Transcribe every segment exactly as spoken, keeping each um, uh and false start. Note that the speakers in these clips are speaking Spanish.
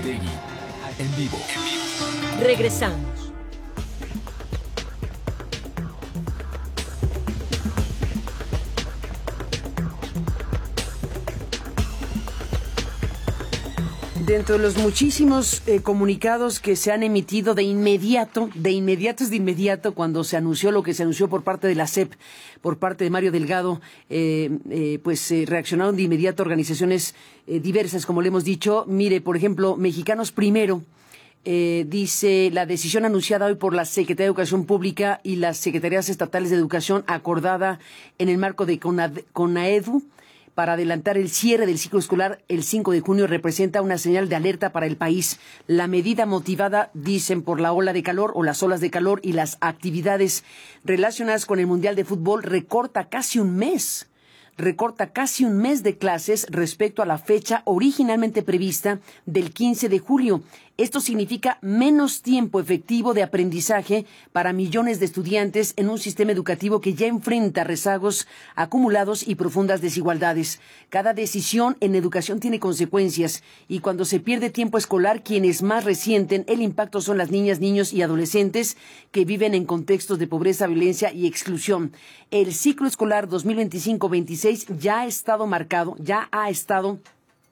Aristegui, en vivo. Regresamos. Dentro de los muchísimos eh, comunicados que se han emitido de inmediato, de inmediato es de inmediato, cuando se anunció lo que se anunció por parte de la S E P, por parte de Mario Delgado, eh, eh, pues eh, reaccionaron de inmediato organizaciones eh, diversas, como le hemos dicho. Mire, por ejemplo, Mexicanos Primero, eh, dice: la decisión anunciada hoy por la Secretaría de Educación Pública y las Secretarías Estatales de Educación, acordada en el marco de CONAD- CONAEDU, para adelantar el cierre del ciclo escolar el cinco de junio, representa una señal de alerta para el país. La medida, motivada, dicen, por la ola de calor o las olas de calor y las actividades relacionadas con el Mundial de Fútbol, recorta casi un mes. Recorta casi un mes de clases respecto a la fecha originalmente prevista del quince de julio. Esto significa menos tiempo efectivo de aprendizaje para millones de estudiantes en un sistema educativo que ya enfrenta rezagos acumulados y profundas desigualdades. Cada decisión en educación tiene consecuencias, y cuando se pierde tiempo escolar, quienes más resienten el impacto son las niñas, niños y adolescentes que viven en contextos de pobreza, violencia y exclusión. El ciclo escolar dos mil veinticinco veintiséis ya ha estado marcado, ya ha estado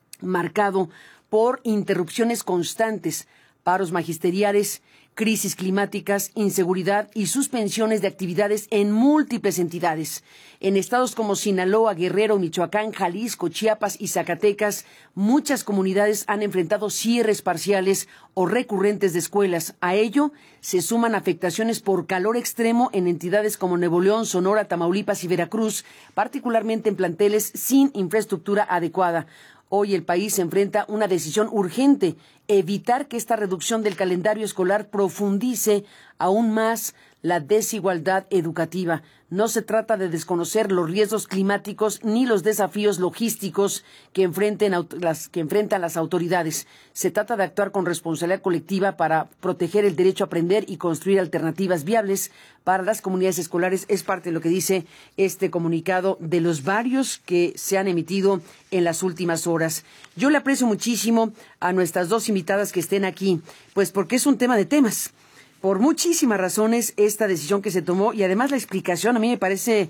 marcado por interrupciones constantes, paros magisteriales, crisis climáticas, inseguridad y suspensiones de actividades en múltiples entidades. En estados como Sinaloa, Guerrero, Michoacán, Jalisco, Chiapas y Zacatecas, muchas comunidades han enfrentado cierres parciales o recurrentes de escuelas. A ello se suman afectaciones por calor extremo en entidades como Nuevo León, Sonora, Tamaulipas y Veracruz, particularmente en planteles sin infraestructura adecuada. Hoy el país se enfrenta a una decisión urgente: evitar que esta reducción del calendario escolar profundice aún más la desigualdad educativa. No se trata de desconocer los riesgos climáticos ni los desafíos logísticos que enfrenten las, que enfrentan las autoridades. Se trata de actuar con responsabilidad colectiva para proteger el derecho a aprender y construir alternativas viables para las comunidades escolares. Es parte de lo que dice este comunicado, de los varios que se han emitido en las últimas horas. Yo le aprecio muchísimo a nuestras dos invitadas que estén aquí, pues porque es un tema de temas. Por muchísimas razones esta decisión que se tomó, y además la explicación a mí me parece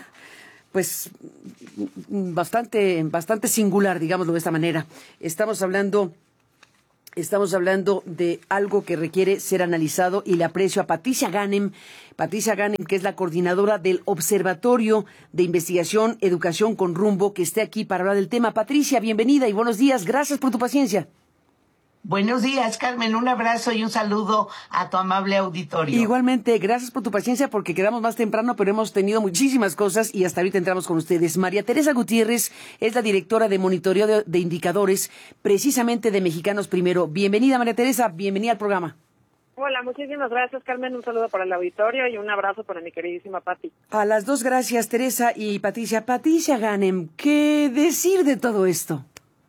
pues bastante bastante singular, digámoslo de esta manera. Estamos hablando Estamos hablando de algo que requiere ser analizado, y le aprecio a Patricia Ganem, Patricia Ganem, que es la coordinadora del Observatorio de Investigación Educación con Rumbo, que esté aquí para hablar del tema. Patricia, bienvenida y buenos días. Gracias por tu paciencia. Buenos días, Carmen. Un abrazo y un saludo a tu amable auditorio. Igualmente, gracias por tu paciencia, porque quedamos más temprano, pero hemos tenido muchísimas cosas y hasta ahorita entramos con ustedes. María Teresa Gutiérrez es la directora de monitoreo de, de indicadores, precisamente de Mexicanos Primero. Bienvenida, María Teresa, bienvenida al programa. Hola, muchísimas gracias, Carmen. Un saludo para el auditorio y un abrazo para mi queridísima Pati. A las dos, gracias, Teresa y Patricia. Patricia Ganem, ¿qué decir de todo esto?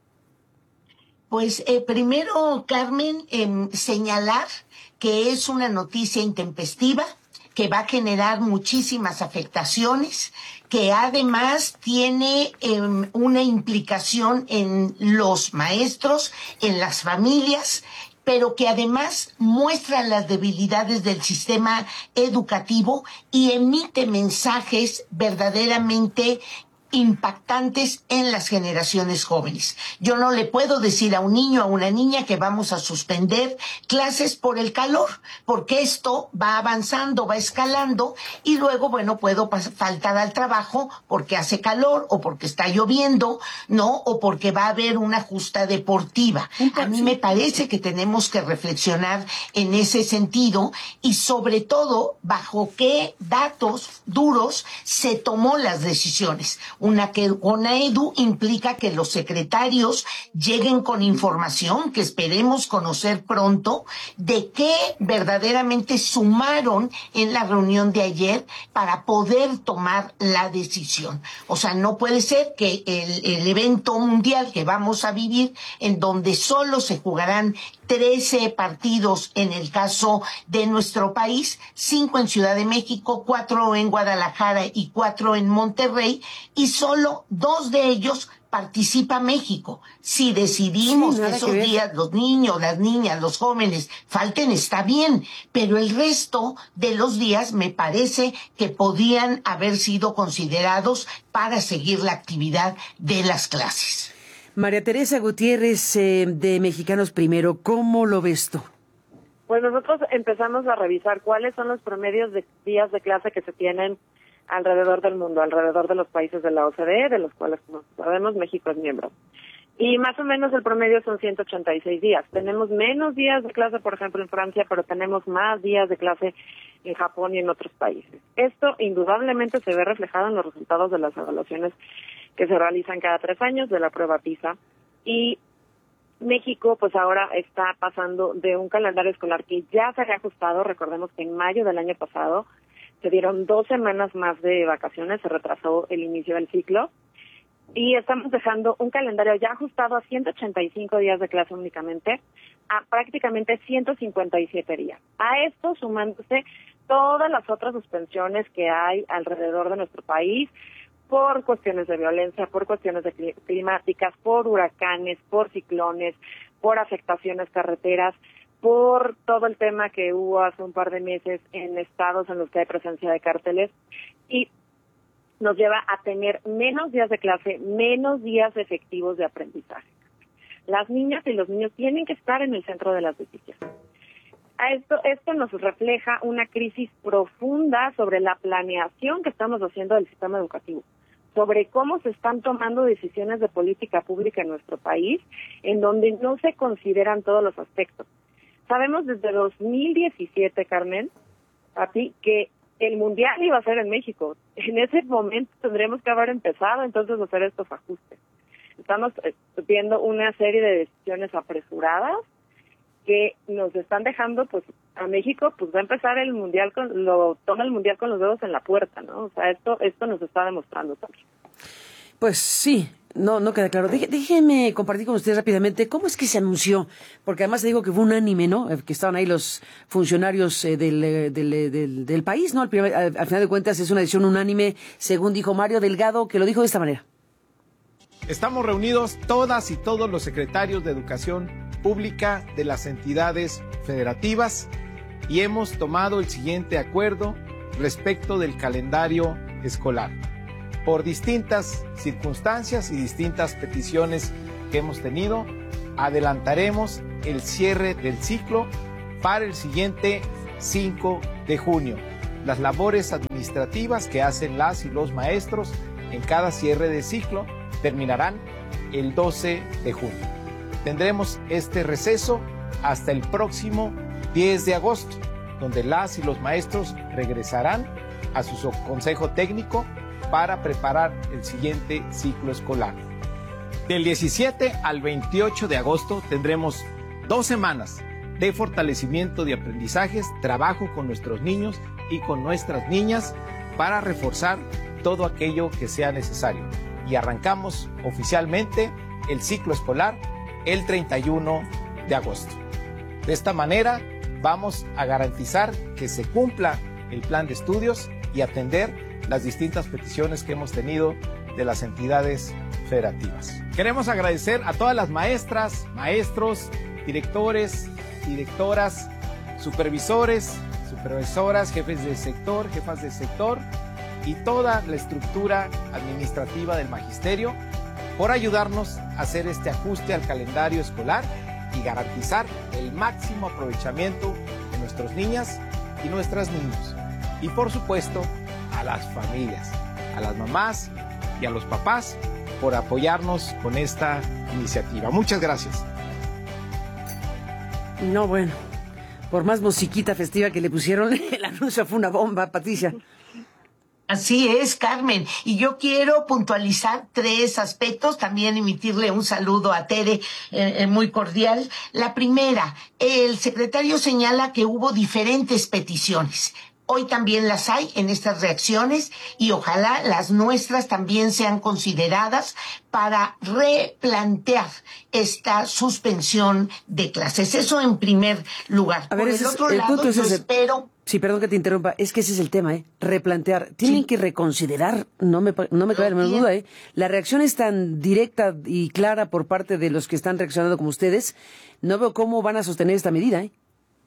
Pues eh, primero, Carmen, eh, señalar que es una noticia intempestiva, que va a generar muchísimas afectaciones, que además tiene eh, una implicación en los maestros, en las familias, pero que además muestra las debilidades del sistema educativo y emite mensajes verdaderamente impactantes en las generaciones jóvenes. Yo no le puedo decir a un niño, a una niña, que vamos a suspender clases por el calor, porque esto va avanzando, va escalando, y luego, bueno, puedo faltar al trabajo porque hace calor, o porque está lloviendo, ¿no? O porque va a haber una justa deportiva. A mí me parece que tenemos que reflexionar en ese sentido, y sobre todo, bajo qué datos duros se tomó las decisiones. Una que CONAEDU implica que los secretarios lleguen con información que esperemos conocer pronto de qué verdaderamente sumaron en la reunión de ayer para poder tomar la decisión. O sea, no puede ser que el, el evento mundial que vamos a vivir, en donde solo se jugarán trece partidos en el caso de nuestro país, cinco en Ciudad de México, cuatro en Guadalajara y cuatro en Monterrey, y solo dos de ellos participa México. Si decidimos Sí, que nada esos que ver. días los niños, las niñas, los jóvenes falten, está bien, pero el resto de los días me parece que podían haber sido considerados para seguir la actividad de las clases. María Teresa Gutiérrez, eh, de Mexicanos Primero, ¿cómo lo ves tú? Pues nosotros empezamos a revisar cuáles son los promedios de días de clase que se tienen alrededor del mundo, alrededor de los países de la O C D E, de los cuales, como sabemos, México es miembro. Y más o menos el promedio son ciento ochenta y seis días. Tenemos menos días de clase, por ejemplo, en Francia, pero tenemos más días de clase en Japón y en otros países. Esto indudablemente se ve reflejado en los resultados de las evaluaciones que se realizan cada tres años de la prueba PISA. Y México, pues ahora está pasando de un calendario escolar que ya se había ajustado. Recordemos que en mayo del año pasado se dieron dos semanas más de vacaciones, se retrasó el inicio del ciclo. Y estamos dejando un calendario ya ajustado a ciento ochenta y cinco días de clase únicamente, a prácticamente ciento cincuenta y siete días. A esto sumándose todas las otras suspensiones que hay alrededor de nuestro país por cuestiones de violencia, por cuestiones de cli- climáticas, por huracanes, por ciclones, por afectaciones carreteras, por todo el tema que hubo hace un par de meses en estados en los que hay presencia de cárteles, y nos lleva a tener menos días de clase, menos días efectivos de aprendizaje. Las niñas y los niños tienen que estar en el centro de las decisiones. A esto, esto nos refleja una crisis profunda sobre la planeación que estamos haciendo del sistema educativo, sobre cómo se están tomando decisiones de política pública en nuestro país, en donde no se consideran todos los aspectos. Sabemos desde dos mil diecisiete, Carmen, a ti, que el Mundial iba a ser en México. En ese momento tendríamos que haber empezado entonces a hacer estos ajustes. Estamos viendo una serie de decisiones apresuradas que nos están dejando, pues, a México, pues va a empezar el Mundial, con lo toma el Mundial con los dedos en la puerta, ¿no? O sea, esto esto nos está demostrando también. Pues sí, no no queda claro. Deje- déjeme compartir con ustedes rápidamente cómo es que se anunció, porque además te digo que fue unánime, ¿no? Eh, Que estaban ahí los funcionarios eh, del, eh, del, eh, del, del país, ¿no? Al, primer- al, al final de cuentas es una decisión unánime, según dijo Mario Delgado, que lo dijo de esta manera. Estamos reunidos todas y todos los secretarios de Educación Pública de las entidades federativas y hemos tomado el siguiente acuerdo respecto del calendario escolar. Por distintas circunstancias y distintas peticiones que hemos tenido, adelantaremos el cierre del ciclo para el siguiente cinco de junio. Las labores administrativas que hacen las y los maestros en cada cierre de ciclo terminarán el doce de junio. Tendremos este receso hasta el próximo diez de agosto, donde las y los maestros regresarán a su consejo técnico para preparar el siguiente ciclo escolar. Del diecisiete al veintiocho de agosto tendremos dos semanas de fortalecimiento de aprendizajes, trabajo con nuestros niños y con nuestras niñas para reforzar todo aquello que sea necesario. Y arrancamos oficialmente el ciclo escolar el treinta y uno de agosto. De esta manera vamos a garantizar que se cumpla el plan de estudios y atender las distintas peticiones que hemos tenido de las entidades federativas. Queremos agradecer a todas las maestras, maestros, directores, directoras, supervisores, supervisoras, jefes de sector, jefas de sector y toda la estructura administrativa del magisterio por ayudarnos a hacer este ajuste al calendario escolar y garantizar el máximo aprovechamiento de nuestras niñas y nuestros niños. Y por supuesto, a las familias, a las mamás y a los papás por apoyarnos con esta iniciativa. Muchas gracias. No, bueno, por más musiquita festiva que le pusieron, el anuncio fue una bomba, Patricia. Así es, Carmen. Y yo quiero puntualizar tres aspectos, también emitirle un saludo a Tere eh, eh, muy cordial. La primera, el secretario señala que hubo diferentes peticiones. Hoy también las hay en estas reacciones y ojalá las nuestras también sean consideradas para replantear esta suspensión de clases. Eso en primer lugar. A ver, Por ese el es- otro el lado, punto es yo ese. espero... Sí, perdón que te interrumpa, es que ese es el tema, ¿eh? Replantear. Tienen Sí. que reconsiderar, no me, pa- no me cabe la menor Bien. duda, ¿eh? La reacción es tan directa y clara por parte de los que están reaccionando como ustedes, no veo cómo van a sostener esta medida, ¿eh?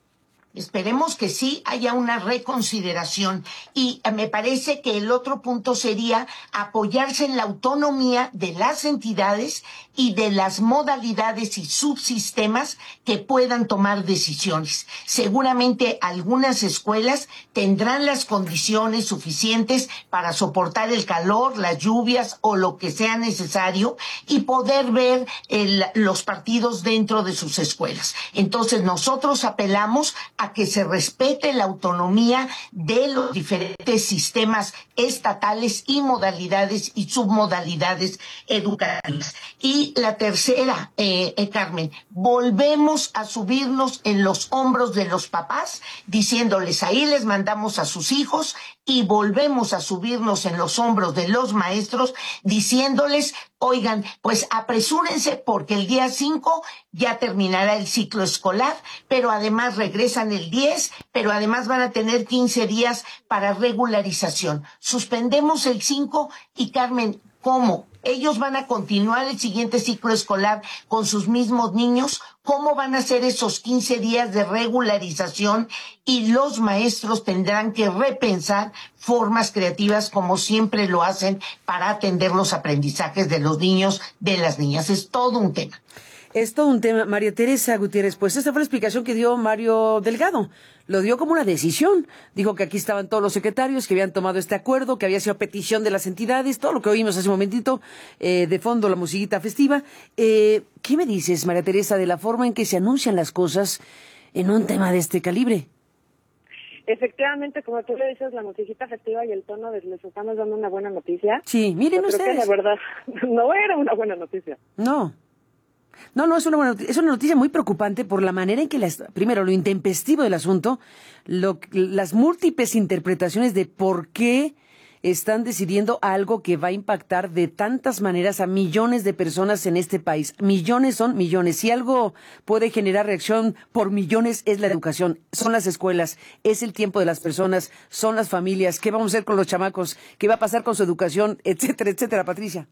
Esperemos que sí haya una reconsideración y eh, me parece que el otro punto sería apoyarse en la autonomía de las entidades y de las modalidades y subsistemas que puedan tomar decisiones. Seguramente algunas escuelas tendrán las condiciones suficientes para soportar el calor, las lluvias o lo que sea necesario y poder ver el, los partidos dentro de sus escuelas. Entonces nosotros apelamos a que se respete la autonomía de los diferentes sistemas estatales y modalidades y submodalidades educativas. Y la tercera, eh, eh, Carmen, volvemos a subirnos en los hombros de los papás, diciéndoles ahí les mandamos a sus hijos, y volvemos a subirnos en los hombros de los maestros, diciéndoles, oigan, pues apresúrense porque el día cinco ya terminará el ciclo escolar, pero además regresan el diez, pero además van a tener quince días para regularización. Suspendemos el cinco y, Carmen, ¿cómo? Ellos van a continuar el siguiente ciclo escolar con sus mismos niños. ¿Cómo van a hacer esos quince días de regularización? Y los maestros tendrán que repensar formas creativas como siempre lo hacen para atender los aprendizajes de los niños, de las niñas. Es todo un tema. Es todo un tema. María Teresa Gutiérrez, pues esta fue la explicación que dio Mario Delgado. Lo dio como una decisión. Dijo que aquí estaban todos los secretarios que habían tomado este acuerdo, que había sido petición de las entidades, todo lo que oímos hace un momentito, eh, de fondo la musiquita festiva. Eh, ¿Qué me dices, María Teresa, de la forma en que se anuncian las cosas en un tema de este calibre? Efectivamente, como tú le dices, la musiquita festiva y el tono de les estamos dando una buena noticia. Sí, miren Yo creo ustedes. que la verdad no era una buena noticia. No. No, no, es una buena noticia. Es una noticia muy preocupante por la manera en que, las, primero, lo intempestivo del asunto, lo, las múltiples interpretaciones de por qué están decidiendo algo que va a impactar de tantas maneras a millones de personas en este país. Millones son millones. Si algo puede generar reacción por millones es la educación, son las escuelas, es el tiempo de las personas, son las familias. ¿Qué vamos a hacer con los chamacos? ¿Qué va a pasar con su educación? Etcétera, etcétera, Patricia.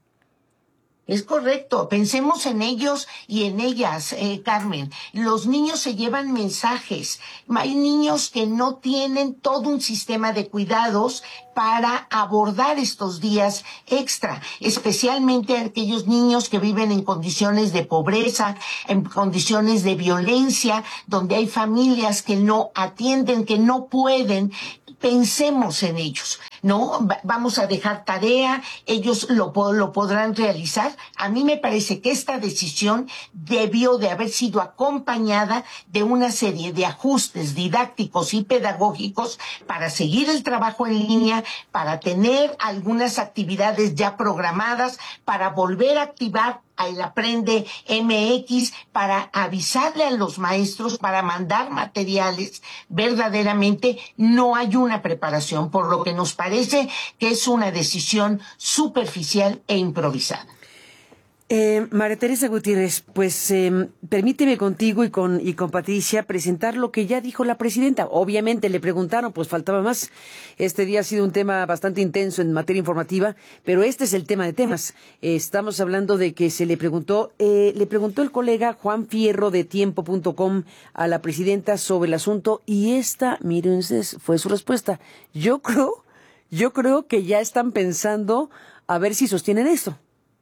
Es correcto, pensemos en ellos y en ellas, eh, Carmen. Los niños se llevan mensajes. Hay niños que no tienen todo un sistema de cuidados para abordar estos días extra, especialmente aquellos niños que viven en condiciones de pobreza, en condiciones de violencia, donde hay familias que no atienden, que no pueden. Pensemos en ellos, ¿no? Va- vamos a dejar tarea, ellos lo, po- lo podrán realizar. A mí me parece que esta decisión debió de haber sido acompañada de una serie de ajustes didácticos y pedagógicos para seguir el trabajo en línea, para tener algunas actividades ya programadas, para volver a activar al Aprende M X, para avisarle a los maestros, para mandar materiales. Verdaderamente no hay una preparación, por lo que nos parece que es una decisión superficial e improvisada. Eh, María Teresa Gutiérrez, pues eh, permíteme contigo y con y con Patricia presentar lo que ya dijo la presidenta. Obviamente le preguntaron, pues faltaba más. Este día ha sido un tema bastante intenso en materia informativa, pero este es el tema de temas. Eh, estamos hablando de que se le preguntó, eh, le preguntó el colega Juan Fierro de tiempo punto com a la presidenta sobre el asunto y esta, miren ustedes, fue su respuesta. Yo creo, yo creo que ya están pensando a ver si sostienen esto.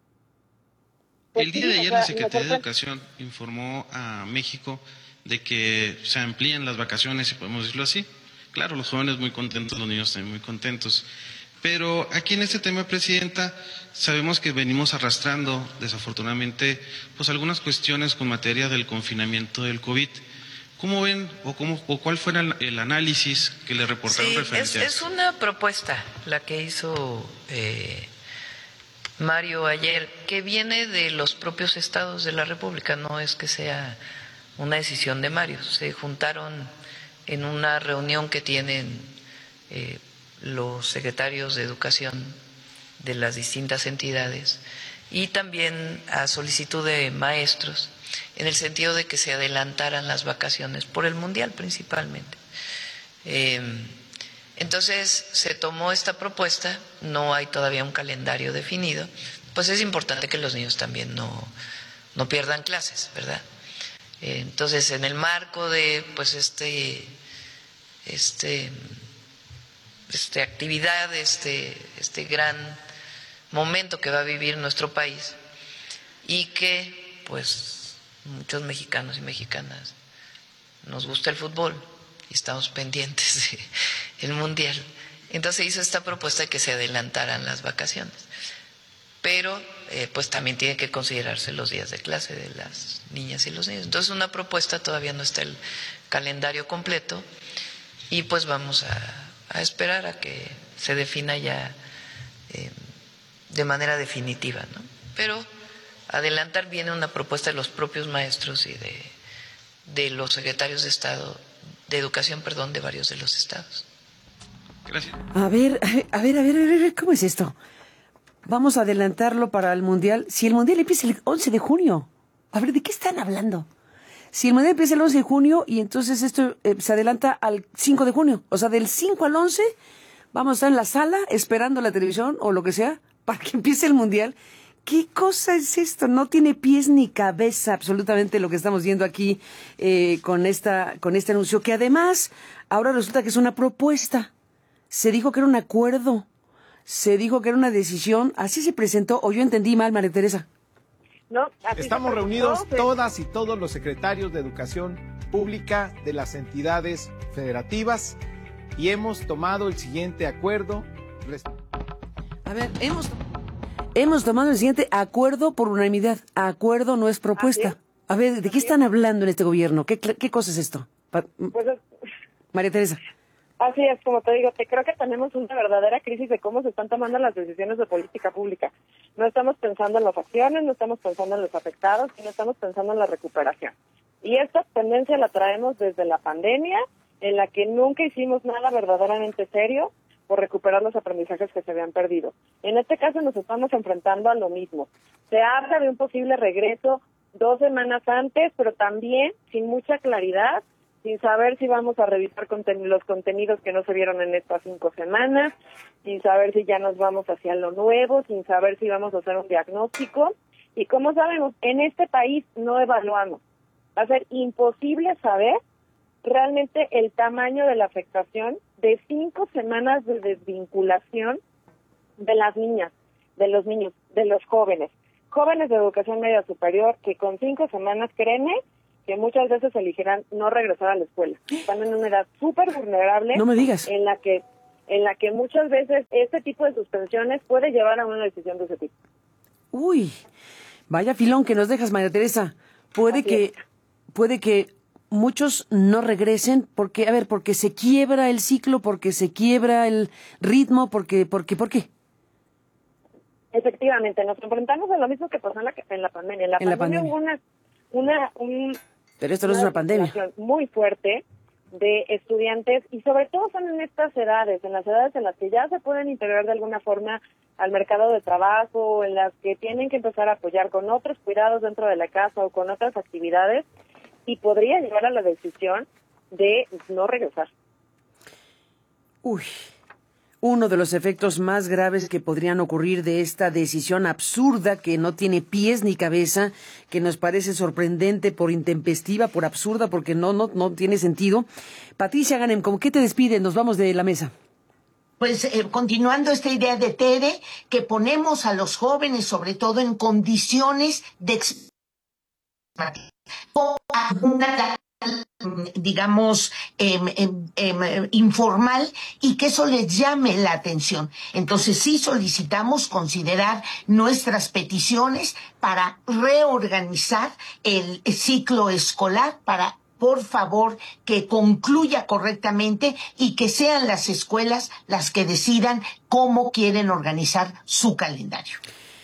El día de ayer la Secretaría de Educación informó a México de que se amplían las vacaciones, si podemos decirlo así. Claro, los jóvenes muy contentos, los niños también muy contentos. Pero aquí en este tema, Presidenta, sabemos que venimos arrastrando, desafortunadamente, pues algunas cuestiones con materia del confinamiento del COVID. ¿Cómo ven o, cómo, o cuál fue el, el análisis que le reportaron sí, referente es, a es esto? una propuesta la que hizo eh, Mario ayer, que viene de los propios estados de la República, no es que sea una decisión de Mario. Se juntaron en una reunión que tienen eh, los secretarios de educación de las distintas entidades y también a solicitud de maestros, en el sentido de que se adelantaran las vacaciones por el Mundial principalmente. Eh, entonces se tomó esta propuesta, no hay todavía un calendario definido, pues es importante que los niños también no, no pierdan clases, ¿verdad? Eh, entonces en el marco de pues este, este, este actividad, este, este gran momento que va a vivir nuestro país y que pues muchos mexicanos y mexicanas nos gusta el fútbol y estamos pendientes del Mundial. Entonces hizo esta propuesta de que se adelantaran las vacaciones, pero eh, pues también tiene que considerarse los días de clase de las niñas y los niños. Entonces una propuesta, todavía no está el calendario completo y pues vamos a, a esperar a que se defina ya eh, de manera definitiva, ¿no? Pero adelantar viene una propuesta de los propios maestros y de, de los secretarios de Estado, de Educación, perdón, de varios de los estados. Gracias. A ver, a ver, a ver, a ver, ¿cómo es esto? Vamos a adelantarlo para el Mundial. Si el Mundial empieza el once de junio. A ver, ¿de qué están hablando? Si el Mundial empieza el once de junio y entonces esto eh, se adelanta al cinco de junio. O sea, del cinco al once vamos a estar en la sala esperando la televisión o lo que sea para que empiece el Mundial. ¿Qué cosa es esto? No tiene pies ni cabeza absolutamente lo que estamos viendo aquí eh, con esta con este anuncio, que además ahora resulta que es una propuesta. Se dijo que era un acuerdo, se dijo que era una decisión, así se presentó, o yo entendí mal, María Teresa. No, así Estamos se reunidos presentó, todas y todos los secretarios de Educación Pública de las entidades federativas y hemos tomado el siguiente acuerdo. A ver, hemos... Hemos tomado el siguiente acuerdo por unanimidad. Acuerdo no es propuesta. Así es. A ver, ¿de qué están hablando en este gobierno? ¿Qué, qué cosa es esto? Pa- Pues es- María Teresa. Así es, como te digo, te creo que tenemos una verdadera crisis de cómo se están tomando las decisiones de política pública. No estamos pensando en las acciones, no estamos pensando en los afectados y no estamos pensando en la recuperación. Y esta tendencia la traemos desde la pandemia, en la que nunca hicimos nada verdaderamente serio por recuperar los aprendizajes que se habían perdido. En este caso nos estamos enfrentando a lo mismo. Se habla de un posible regreso dos semanas antes, pero también sin mucha claridad, sin saber si vamos a revisar conten- los contenidos que no se vieron en estas cinco semanas, sin saber si ya nos vamos hacia lo nuevo, sin saber si vamos a hacer un diagnóstico. Y como sabemos, en este país no evaluamos. Va a ser imposible saber realmente el tamaño de la afectación de cinco semanas de desvinculación de las niñas, de los niños, de los jóvenes. Jóvenes de educación media superior que con cinco semanas, créeme, que muchas veces elegirán no regresar a la escuela. Están en una edad súper vulnerable. No me digas. En la que en la que muchas veces este tipo de suspensiones puede llevar a una decisión de ese tipo. Uy, vaya filón que nos dejas, María Teresa. Puede Así que, es. puede que muchos no regresen porque, a ver, porque se quiebra el ciclo, porque se quiebra el ritmo, porque, porque, ¿por qué? Efectivamente, nos enfrentamos a lo mismo que pasó en la, en la pandemia. En la En la pandemia, pandemia. hubo una, una, un, Pero esto no es una pandemia. situación muy fuerte de estudiantes y sobre todo son en estas edades, en las edades en las que ya se pueden integrar de alguna forma al mercado de trabajo, en las que tienen que empezar a apoyar con otros cuidados dentro de la casa o con otras actividades y podría llevar a la decisión de no regresar. Uy, uno de los efectos más graves que podrían ocurrir de esta decisión absurda que no tiene pies ni cabeza, que nos parece sorprendente por intempestiva, por absurda, porque no no no tiene sentido. Patricia Ganem, ¿cómo qué te despiden? Nos vamos de la mesa. Pues eh, continuando esta idea de Tere, que ponemos a los jóvenes sobre todo en condiciones de ex- o una digamos, eh, eh, eh, informal y que eso les llame la atención. Entonces sí solicitamos considerar nuestras peticiones para reorganizar el ciclo escolar, para por favor que concluya correctamente y que sean las escuelas las que decidan cómo quieren organizar su calendario.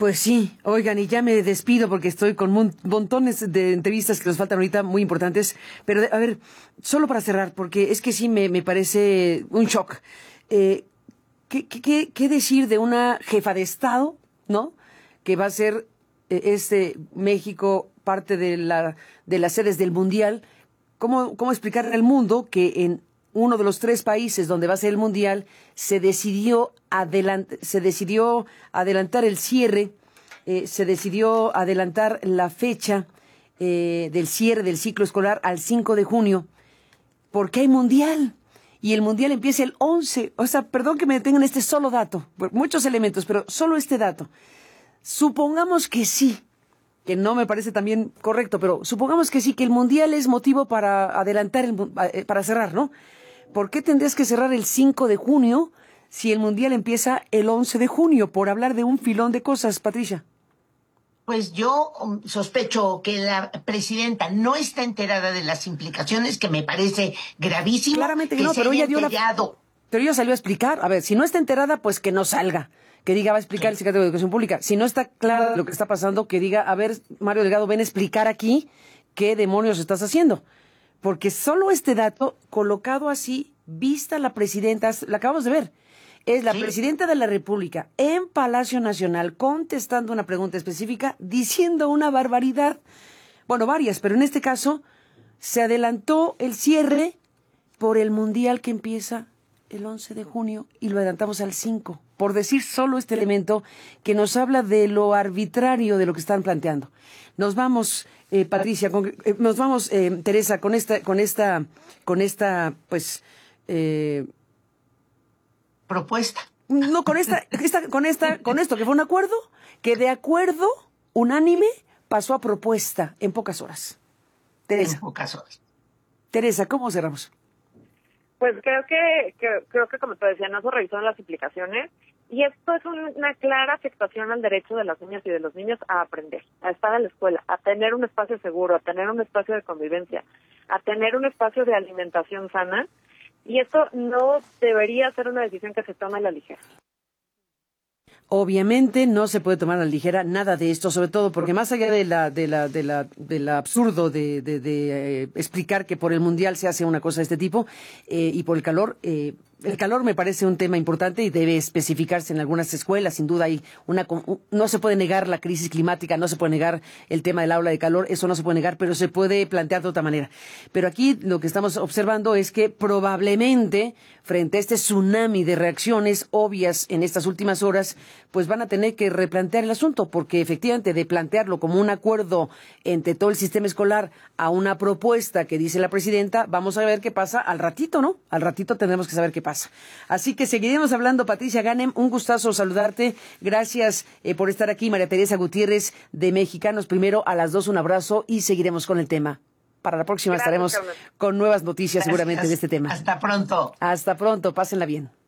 Pues sí, oigan, y ya me despido porque estoy con mon- montones de entrevistas que nos faltan ahorita muy importantes. Pero, a ver, solo para cerrar, porque es que sí me, me parece un shock. Eh, ¿qué, qué, ¿Qué decir de una jefa de Estado, ¿no? Que va a ser eh, este México parte de, la, de las sedes del Mundial. ¿Cómo, cómo explicarle al mundo que en uno de los tres países donde va a ser el Mundial, se decidió, adelant se decidió adelantar el cierre, eh, se decidió adelantar la fecha eh, del cierre del ciclo escolar al cinco de junio, porque hay Mundial, y el Mundial empieza el once, o sea, perdón que me detengan este solo dato, muchos elementos, pero solo este dato. Supongamos que sí, que no me parece también correcto, pero supongamos que sí, que el Mundial es motivo para adelantar, el, para cerrar, ¿no? ¿Por qué tendrías que cerrar el cinco de junio si el Mundial empieza el once de junio? Por hablar de un filón de cosas, Patricia. Pues yo um, sospecho que la presidenta no está enterada de las implicaciones, que me parece gravísimo. Claramente que, que no, se pero haya ella dio la... Pero ella salió a explicar. A ver, si no está enterada, pues que no salga. Que diga, va a explicar sí. el secretario de Educación Pública. Si no está clara lo que está pasando, que diga, a ver, Mario Delgado, ven a explicar aquí qué demonios estás haciendo. Porque solo este dato, colocado así, vista la presidenta, la acabamos de ver, es la sí. presidenta de la República en Palacio Nacional contestando una pregunta específica, diciendo una barbaridad, bueno, varias, pero en este caso se adelantó el cierre por el Mundial que empieza el once de junio y lo adelantamos al cinco, por decir solo este elemento que nos habla de lo arbitrario de lo que están planteando. Nos vamos, eh, Patricia, con, eh, nos vamos, eh, Teresa, con esta, con esta, con esta, pues, eh, propuesta. No, con esta, esta, con esta, con esto que fue un acuerdo, que de acuerdo unánime pasó a propuesta en pocas horas. Teresa. En pocas horas. Teresa, ¿cómo cerramos? Pues creo que, que creo que como te decía, no se revisaron las implicaciones y esto es un, una clara afectación al derecho de las niñas y de los niños a aprender, a estar en la escuela, a tener un espacio seguro, a tener un espacio de convivencia, a tener un espacio de alimentación sana, y esto no debería ser una decisión que se tome a la ligera. Obviamente no se puede tomar a la ligera nada de esto, sobre todo porque más allá de la de la de la del absurdo de, de, de eh, explicar que por el Mundial se hace una cosa de este tipo eh, y por el calor, eh, el calor me parece un tema importante y debe especificarse en algunas escuelas. Sin duda hay una, no se puede negar la crisis climática, no se puede negar el tema del aula de calor, eso no se puede negar, pero se puede plantear de otra manera. Pero aquí lo que estamos observando es que probablemente frente a este tsunami de reacciones obvias en estas últimas horas, pues van a tener que replantear el asunto, porque efectivamente de plantearlo como un acuerdo entre todo el sistema escolar a una propuesta que dice la presidenta, vamos a ver qué pasa al ratito, ¿no? Al ratito tendremos que saber qué pasa. Así que seguiremos hablando. Patricia Ganem, un gustazo saludarte. Gracias eh, por estar aquí. María Teresa Gutiérrez de Mexicanos Primero, a las dos un abrazo y seguiremos con el tema. Para la próxima Gracias, estaremos Carmen. Con nuevas noticias Gracias. Seguramente de este tema. Hasta pronto. Hasta pronto. Pásenla bien.